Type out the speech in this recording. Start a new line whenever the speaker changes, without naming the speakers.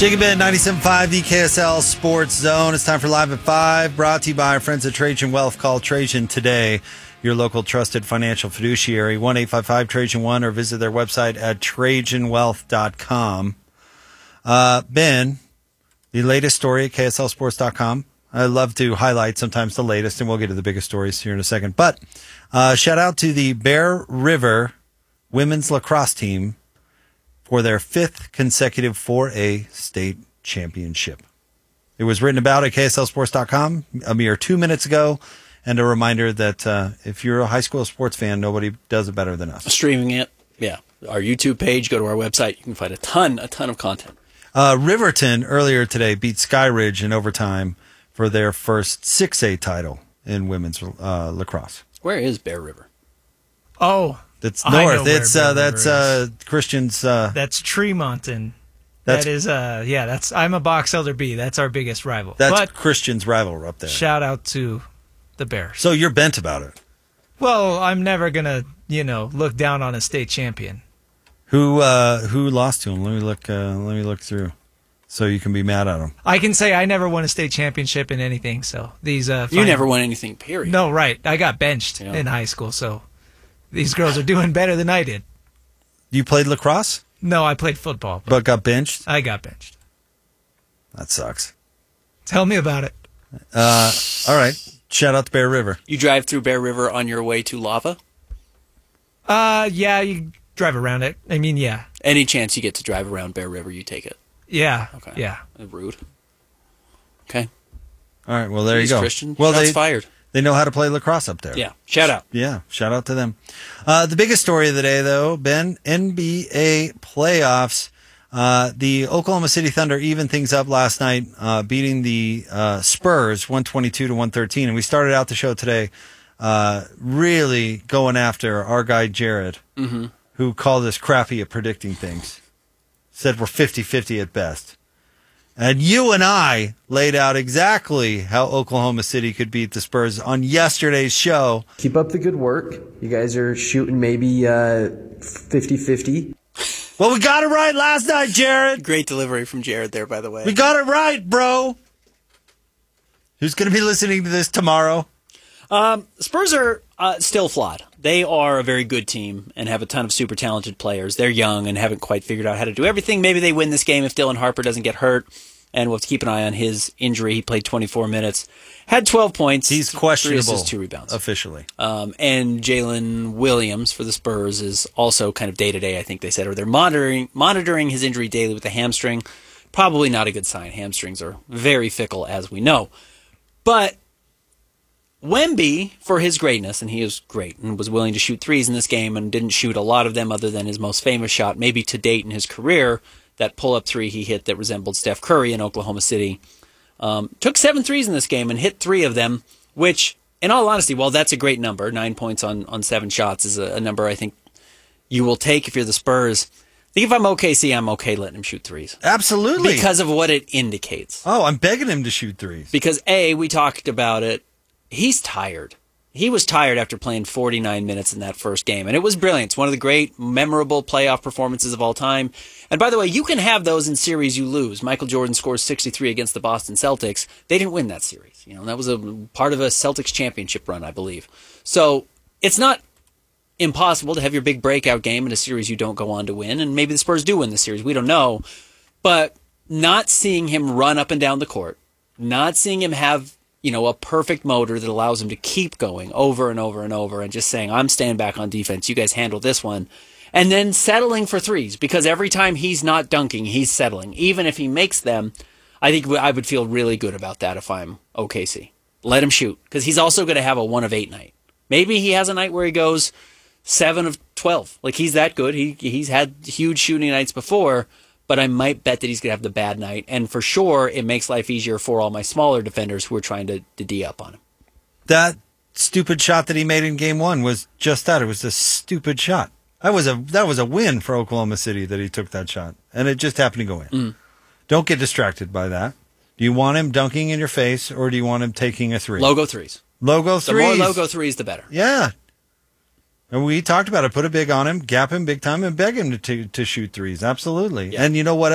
Jacob at 97.5, the KSL Sports Zone. It's time for Live at 5, brought to you by our friends at Trajan Wealth. Call Trajan today, your local trusted financial fiduciary, 1-855-TRAJAN-1, or visit their website at TrajanWealth.com. Ben, the latest story at KSLSports.com. I love to highlight sometimes the latest, and we'll get to the biggest stories here in a second. But shout out to the Bear River women's lacrosse team for their 5th consecutive 4A state championship. It was written about at KSLSports.com a mere 2 minutes ago, and a reminder that if you're a high school sports fan, nobody does it better than us.
Streaming it, yeah. Our YouTube page, go to our website. You can find a ton of content.
Riverton earlier today beat Skyridge in overtime for their first 6A title in women's lacrosse.
Where is Bear River?
Oh,
it's north.
That's
Christian's.
That's Tremonton. I'm a Box Elder B. That's our biggest rival.
That's Christian's rival up there.
Shout out to the Bears.
So you're bent about it.
Well, I'm never gonna, look down on a state champion.
Who lost to him? Let me look through, so you can be mad at him.
I can say I never won a state championship in anything. So these
you never won anything. Period.
No, right. I got benched in high school. So these girls are doing better than I did.
You played lacrosse?
No, I played football.
But got benched?
I got benched.
That sucks.
Tell me about it.
All right. Shout out to Bear River.
You drive through Bear River on your way to Lava?
Yeah, you drive around it. I mean, yeah.
Any chance you get to drive around Bear River, you take it?
Yeah.
Okay.
Yeah.
Rude. Okay.
All right. Well, there you go.
Christian.
Well,
Shots fired.
They know how to play lacrosse up there.
Yeah. Shout out.
Yeah. Shout out to them. The biggest story of the day, though, Ben, NBA playoffs. The Oklahoma City Thunder evened things up last night, beating the Spurs 122-113. And we started out the show today really going after our guy Jared, who called us crappy at predicting things. Said we're 50-50 at best. And you and I laid out exactly how Oklahoma City could beat the Spurs on yesterday's show.
Keep up the good work. You guys are shooting maybe 50-50.
Well, we got it right last night, Jared.
Great delivery from Jared there, by the way.
We got it right, bro. Who's going to be listening to this tomorrow?
Spurs are still flawed. They are a very good team and have a ton of super talented players. They're young and haven't quite figured out how to do everything. Maybe they win this game if Dylan Harper doesn't get hurt. And we'll have to keep an eye on his injury. He played 24 minutes, had 12 points.
He's questionable.
3 assists, 2 rebounds.
Officially.
And Jalen Williams for the Spurs is also kind of day-to-day, I think they said, or they're monitoring his injury daily with a hamstring. Probably not a good sign. Hamstrings are very fickle, as we know. But Wemby, for his greatness, and he is great, and was willing to shoot threes in this game and didn't shoot a lot of them other than his most famous shot, maybe to date in his career, that pull-up three he hit that resembled Steph Curry in Oklahoma City. Took 7 threes in this game and hit 3 of them, which, in all honesty, while that's a great number, 9 points on 7 shots is a number I think you will take if you're the Spurs. I think if I'm OKC, I'm okay letting him shoot threes.
Absolutely.
Because of what it indicates.
Oh, I'm begging him to shoot threes.
Because, A, we talked about it, he's tired. He was tired after playing 49 minutes in that first game, and it was brilliant. It's one of the great, memorable playoff performances of all time. And by the way, you can have those in series you lose. Michael Jordan scores 63 against the Boston Celtics. They didn't win that series. That was a part of a Celtics championship run, I believe. So it's not impossible to have your big breakout game in a series you don't go on to win, and maybe the Spurs do win the series. We don't know. But not seeing him run up and down the court, not seeing him have a perfect motor that allows him to keep going over and over and over and just saying, I'm staying back on defense. You guys handle this one. And then settling for threes, because every time he's not dunking, he's settling. Even if he makes them, I think I would feel really good about that if I'm OKC. Let him shoot, because he's also going to have a 1 of 8 night. Maybe he has a night where he goes 7 of 12. Like, he's that good. He's had huge shooting nights before, but I might bet that he's going to have the bad night. And for sure, it makes life easier for all my smaller defenders who are trying to D up on him.
That stupid shot that he made in game 1 was just that. It was a stupid shot. That was a win for Oklahoma City that he took that shot. And it just happened to go in. Don't get distracted by that. Do you want him dunking in your face, or do you want him taking a 3?
Logo threes.
Logo threes.
The more logo threes, the better.
Yeah. And we talked about it. Put a big on him, gap him big time, and beg him to shoot threes. Absolutely. Yeah. And you know what